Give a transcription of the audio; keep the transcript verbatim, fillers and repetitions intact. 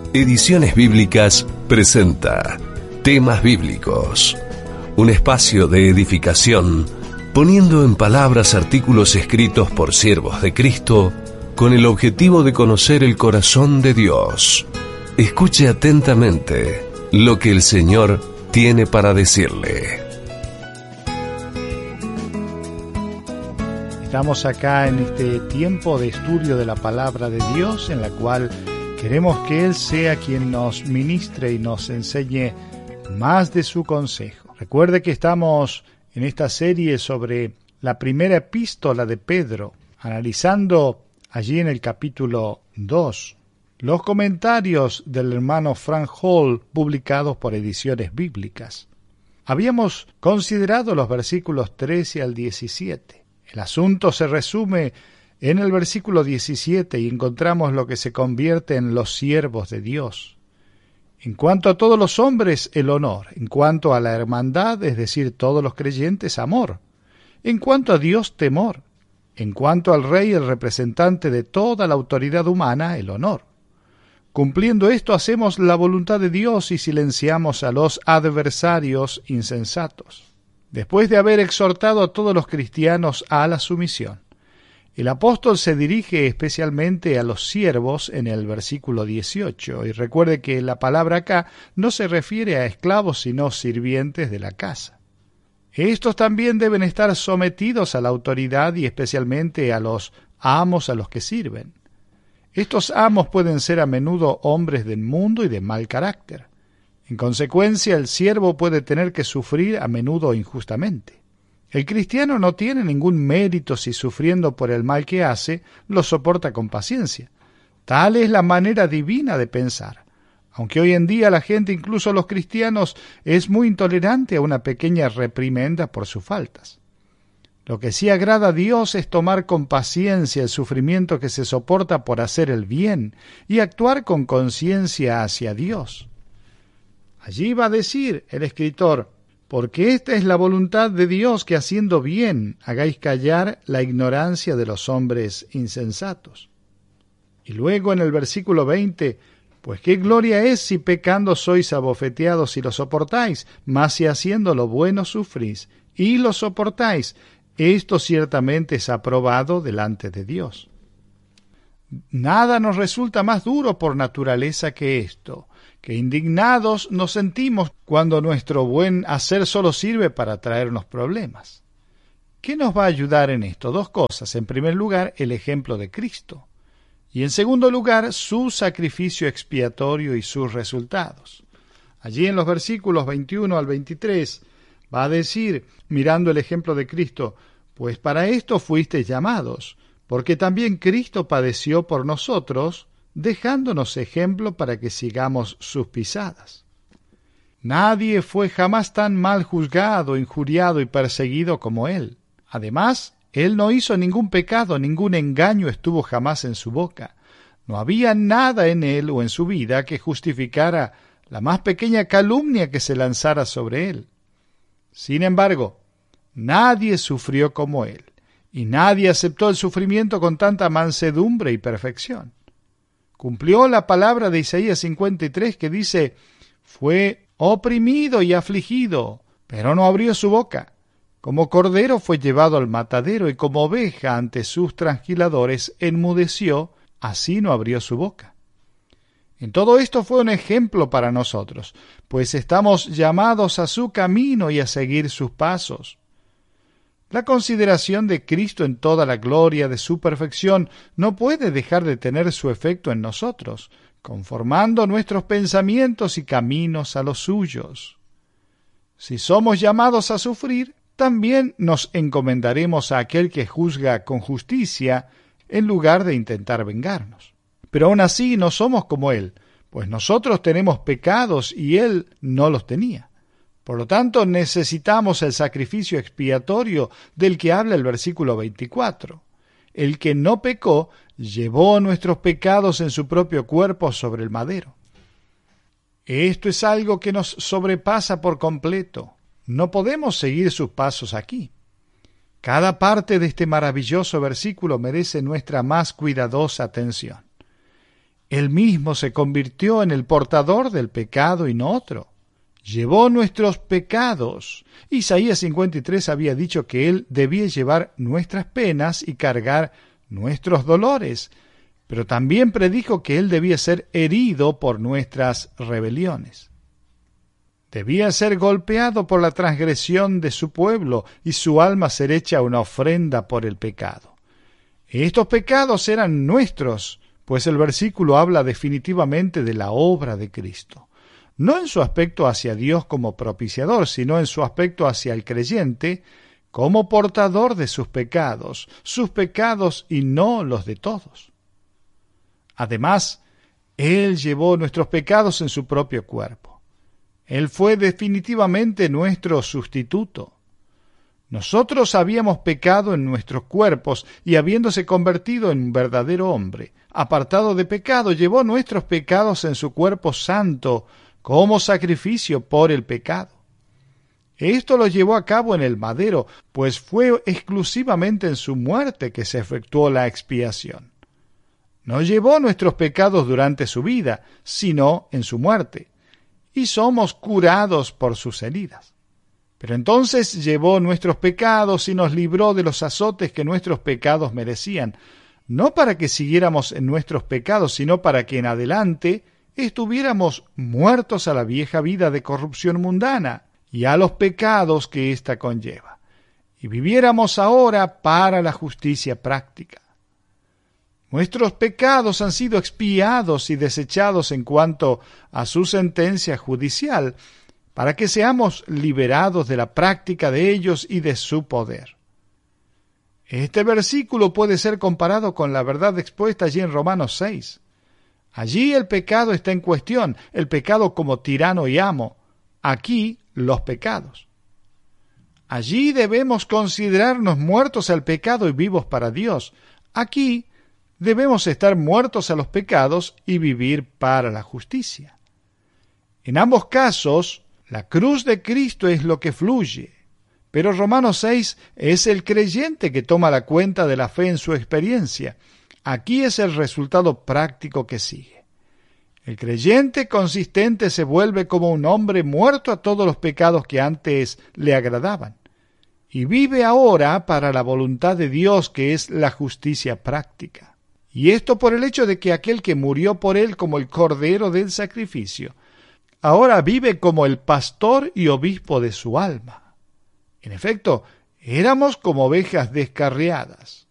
Ediciones Bíblicas presenta Temas Bíblicos, un espacio de edificación, poniendo en palabras artículos escritos por siervos de Cristo con el objetivo de conocer el corazón de Dios. Escuche atentamente lo que el Señor tiene para decirle. Estamos acá en este tiempo de estudio de la palabra de Dios, en la cual queremos que Él sea quien nos ministre y nos enseñe más de su consejo. Recuerde que estamos en esta serie sobre la primera epístola de Pedro, analizando allí en el capítulo dos los comentarios del hermano Frank Hall publicados por Ediciones Bíblicas. Habíamos considerado los versículos trece al diecisiete. El asunto se resume en el versículo diecisiete y encontramos lo que se convierte en los siervos de Dios. En cuanto a todos los hombres, el honor. En cuanto a la hermandad, es decir, todos los creyentes, amor. En cuanto a Dios, temor. En cuanto al rey, el representante de toda la autoridad humana, el honor. Cumpliendo esto, hacemos la voluntad de Dios y silenciamos a los adversarios insensatos. Después de haber exhortado a todos los cristianos a la sumisión, el apóstol se dirige especialmente a los siervos en el versículo dieciocho, y recuerde que la palabra acá no se refiere a esclavos sino sirvientes de la casa. Estos también deben estar sometidos a la autoridad y especialmente a los amos a los que sirven. Estos amos pueden ser a menudo hombres del mundo y de mal carácter. En consecuencia, el siervo puede tener que sufrir a menudo injustamente. El cristiano no tiene ningún mérito si sufriendo por el mal que hace, lo soporta con paciencia. Tal es la manera divina de pensar. Aunque hoy en día la gente, incluso los cristianos, es muy intolerante a una pequeña reprimenda por sus faltas. Lo que sí agrada a Dios es tomar con paciencia el sufrimiento que se soporta por hacer el bien y actuar con conciencia hacia Dios. Allí va a decir el escritor, porque esta es la voluntad de Dios, que haciendo bien hagáis callar la ignorancia de los hombres insensatos. Y luego en el versículo veinte, pues qué gloria es si pecando sois abofeteados y lo soportáis, mas si haciendo lo bueno sufrís y lo soportáis, esto ciertamente es aprobado delante de Dios. Nada nos resulta más duro por naturaleza que esto, que indignados nos sentimos cuando nuestro buen hacer solo sirve para traernos problemas. ¿Qué nos va a ayudar en esto? Dos cosas. En primer lugar, el ejemplo de Cristo. Y en segundo lugar, su sacrificio expiatorio y sus resultados. Allí en los versículos veintiuno al veintitrés va a decir, mirando el ejemplo de Cristo, pues para esto fuisteis llamados, porque también Cristo padeció por nosotros, dejándonos ejemplo para que sigamos sus pisadas. Nadie fue jamás tan mal juzgado, injuriado y perseguido como él. Además, él no hizo ningún pecado, ningún engaño estuvo jamás en su boca. No había nada en él o en su vida que justificara la más pequeña calumnia que se lanzara sobre él. Sin embargo, nadie sufrió como él, y nadie aceptó el sufrimiento con tanta mansedumbre y perfección. Cumplió la palabra de Isaías cincuenta y tres que dice, fue oprimido y afligido, pero no abrió su boca. Como cordero fue llevado al matadero y como oveja ante sus trasquiladores enmudeció, así no abrió su boca. En todo esto fue un ejemplo para nosotros, pues estamos llamados a su camino y a seguir sus pasos. La consideración de Cristo en toda la gloria de su perfección no puede dejar de tener su efecto en nosotros, conformando nuestros pensamientos y caminos a los suyos. Si somos llamados a sufrir, también nos encomendaremos a aquel que juzga con justicia en lugar de intentar vengarnos. Pero aún así no somos como Él, pues nosotros tenemos pecados y Él no los tenía. Por lo tanto, necesitamos el sacrificio expiatorio del que habla el versículo veinticuatro. El que no pecó llevó nuestros pecados en su propio cuerpo sobre el madero. Esto es algo que nos sobrepasa por completo. No podemos seguir sus pasos aquí. Cada parte de este maravilloso versículo merece nuestra más cuidadosa atención. Él mismo se convirtió en el portador del pecado y no otro. Llevó nuestros pecados. Isaías cincuenta y tres había dicho que Él debía llevar nuestras penas y cargar nuestros dolores, pero también predijo que Él debía ser herido por nuestras rebeliones. Debía ser golpeado por la transgresión de su pueblo y su alma ser hecha una ofrenda por el pecado. Estos pecados eran nuestros, pues el versículo habla definitivamente de la obra de Cristo. No en su aspecto hacia Dios como propiciador, sino en su aspecto hacia el creyente como portador de sus pecados, sus pecados y no los de todos. Además, Él llevó nuestros pecados en su propio cuerpo. Él fue definitivamente nuestro sustituto. Nosotros habíamos pecado en nuestros cuerpos y habiéndose convertido en un verdadero hombre, apartado de pecado, llevó nuestros pecados en su cuerpo santo como sacrificio por el pecado. Esto lo llevó a cabo en el madero, pues fue exclusivamente en su muerte que se efectuó la expiación. No llevó nuestros pecados durante su vida, sino en su muerte, y somos curados por sus heridas. Pero entonces llevó nuestros pecados y nos libró de los azotes que nuestros pecados merecían, no para que siguiéramos en nuestros pecados, sino para que en adelante estuviéramos muertos a la vieja vida de corrupción mundana y a los pecados que ésta conlleva, y viviéramos ahora para la justicia práctica. Nuestros pecados han sido expiados y desechados en cuanto a su sentencia judicial, para que seamos liberados de la práctica de ellos y de su poder. Este versículo puede ser comparado con la verdad expuesta allí en Romanos seis. Allí el pecado está en cuestión, el pecado como tirano y amo. Aquí los pecados. Allí debemos considerarnos muertos al pecado y vivos para Dios. Aquí debemos estar muertos a los pecados y vivir para la justicia. En ambos casos, la cruz de Cristo es lo que fluye, pero Romanos seis es el creyente que toma la cuenta de la fe en su experiencia. Aquí es el resultado práctico que sigue. El creyente consistente se vuelve como un hombre muerto a todos los pecados que antes le agradaban, y vive ahora para la voluntad de Dios, que es la justicia práctica. Y esto por el hecho de que aquel que murió por él como el cordero del sacrificio, ahora vive como el pastor y obispo de su alma. En efecto, éramos como ovejas descarriadas.